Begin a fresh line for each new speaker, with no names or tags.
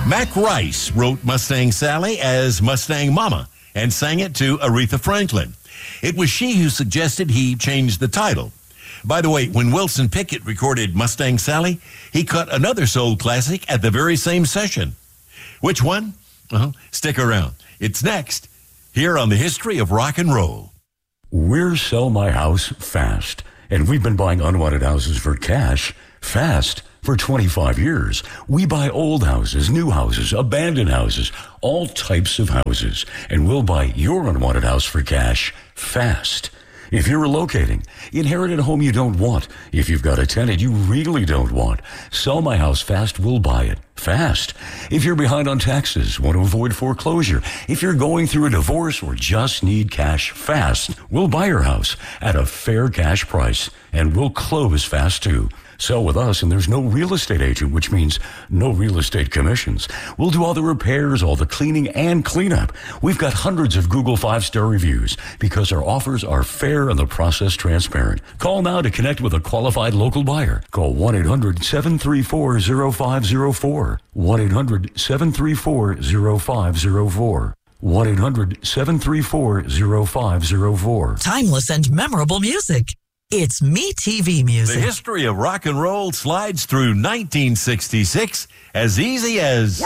Mac Rice wrote Mustang Sally as Mustang Mama and sang it to Aretha Franklin. It was she who suggested he change the title. By the way, when Wilson Pickett recorded Mustang Sally, he cut another soul classic at the very same session. Which one? Stick around. It's next, here on the History of Rock and Roll.
We're Sell My House Fast, and we've been buying unwanted houses for cash fast for 25 years. We buy old houses, new houses, abandoned houses, all types of houses, and we'll buy your unwanted house for cash fast. If you're relocating, inherited a home you don't want, if you've got a tenant you really don't want, Sell My House Fast will buy it fast. If you're behind on taxes, want to avoid foreclosure, if you're going through a divorce or just need cash fast, we'll buy your house at a fair cash price, and we'll close fast too. Sell with us, and there's no real estate agent, which means no real estate commissions. We'll do all the repairs, all the cleaning, and cleanup. We've got hundreds of Google 5-star reviews because our offers are fair and the process transparent. Call now to connect with a qualified local buyer. Call 1-800-734-0504. 1-800-734-0504. 1-800-734-0504.
Timeless and memorable music. It's MeTV Music.
The history of rock and roll slides through 1966 as easy as...